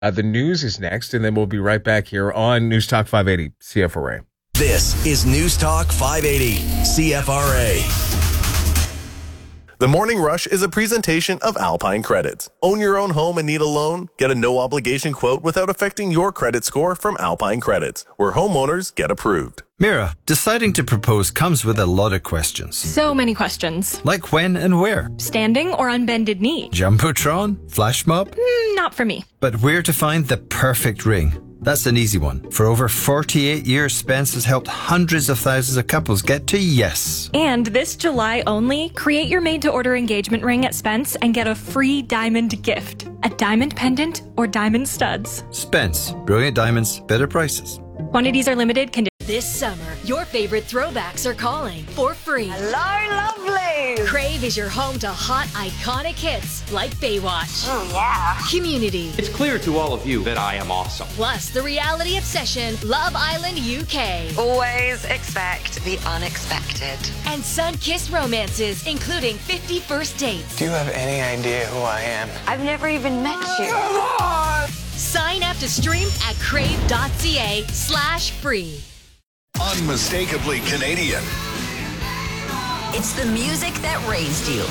The news is next, and then we'll be right back here on News Talk 580 CFRA. This is News Talk 580 CFRA. The Morning Rush is a presentation of Alpine Credits. Own your own home and need a loan? Get a no-obligation quote without affecting your credit score from Alpine Credits, where homeowners get approved. Mira, deciding to propose comes with a lot of questions. So many questions. Like when and where? Standing or on bended knee? Jumbotron? Flash mob? Not for me. But where to find the perfect ring? That's an easy one. For over 48 years, Spence has helped hundreds of thousands of couples get to yes. And this July only, create your made-to-order engagement ring at Spence and get a free diamond gift. A diamond pendant or diamond studs. Spence. Brilliant diamonds, better prices. Quantities are limited. This summer, your favorite throwbacks are calling for free. Hello, lovely! Crave is your home to hot, iconic hits like Baywatch. Oh, yeah. Community. It's clear to all of you that I am awesome. Plus, the reality obsession, Love Island UK. Always expect the unexpected. And sun-kissed romances, including 50 First Dates. Do you have any idea who I am? I've never even met you. Come on! Sign up to stream at crave.ca/free. Unmistakably Canadian. It's the music that raised you.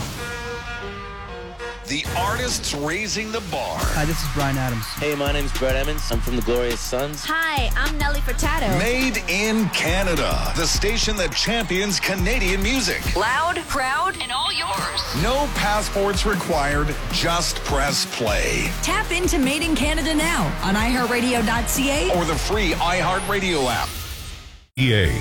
The artists raising the bar. Hi, this is Bryan Adams. Hey, my name's Brett Emmons. I'm from the Glorious Sons. Hi, I'm Nelly Furtado. Made in Canada. The station that champions Canadian music. Loud, proud, and all yours. No passports required. Just press play. Tap into Made in Canada now on iHeartRadio.ca or the free iHeartRadio app. EA.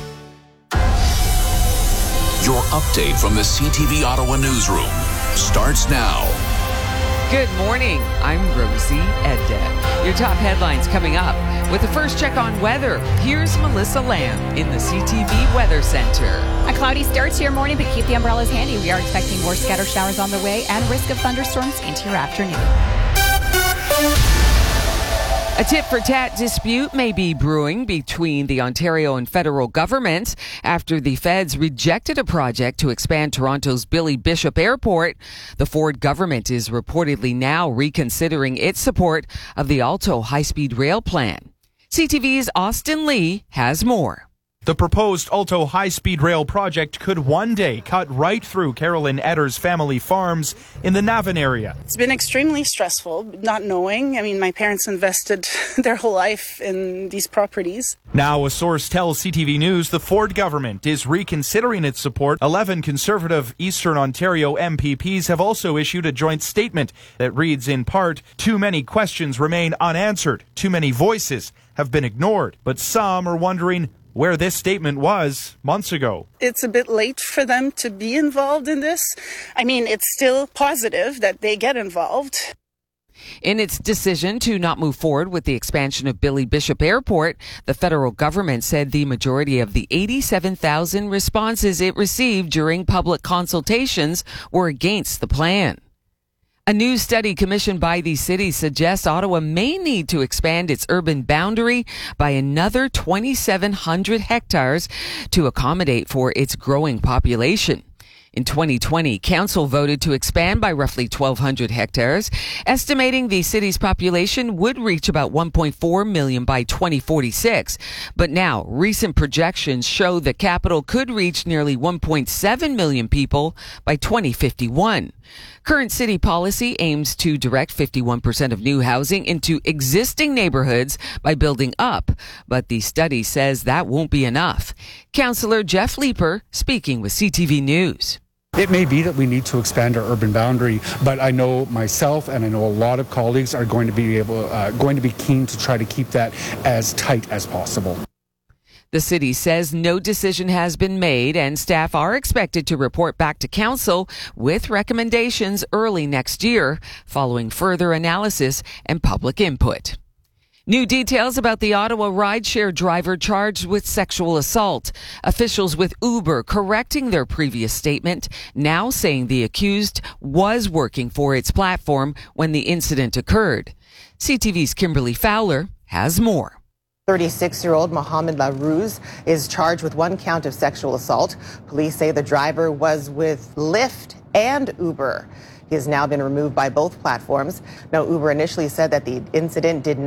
Your update from the CTV Ottawa newsroom starts now. Good morning. I'm Rosie Edda. Your top headlines coming up. With the first check on weather, here's Melissa Lamb in the CTV Weather Center. A cloudy start to your morning, but keep the umbrellas handy. We are expecting more scattered showers on the way and risk of thunderstorms into your afternoon. A tit-for-tat dispute may be brewing between the Ontario and federal governments after the feds rejected a project to expand Toronto's Billy Bishop Airport. The Ford government is reportedly now reconsidering its support of the Alto high-speed rail plan. CTV's Austin Lee has more. The proposed Alto high-speed rail project could one day cut right through Carolyn Etter's family farms in the Navan area. It's been extremely stressful, not knowing. I mean, my parents invested their whole life in these properties. Now, a source tells CTV News the Ford government is reconsidering its support. 11 Conservative Eastern Ontario MPPs have also issued a joint statement that reads in part, "Too many questions remain unanswered. Too many voices have been ignored." But some are wondering where this statement was months ago. It's a bit late for them to be involved in this. I mean, it's still positive that they get involved. In its decision to not move forward with the expansion of Billy Bishop Airport, the federal government said the majority of the 87,000 responses it received during public consultations were against the plan. A new study commissioned by the city suggests Ottawa may need to expand its urban boundary by another 2,700 hectares to accommodate for its growing population. In 2020, council voted to expand by roughly 1,200 hectares, estimating the city's population would reach about 1.4 million by 2046. But now, recent projections show the capital could reach nearly 1.7 million people by 2051. Current city policy aims to direct 51% of new housing into existing neighborhoods by building up, but the study says that won't be enough. Councillor Jeff Leeper speaking with CTV News. It may be that we need to expand our urban boundary, but I know myself and I know a lot of colleagues are going to be keen to try to keep that as tight as possible. The city says no decision has been made and staff are expected to report back to council with recommendations early next year following further analysis and public input. New details about the Ottawa rideshare driver charged with sexual assault. Officials with Uber correcting their previous statement, now saying the accused was working for its platform when the incident occurred. CTV's Kimberly Fowler has more. 36-year-old Mohamed Larouz is charged with one count of sexual assault. Police say the driver was with Lyft and Uber. He has now been removed by both platforms. Now, Uber initially said that the incident did